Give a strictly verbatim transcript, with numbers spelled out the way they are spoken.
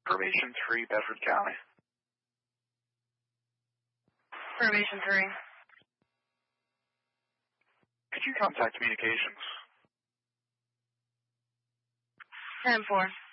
Probation three, Bedford County. Probation three. Could you contact communications? ten four.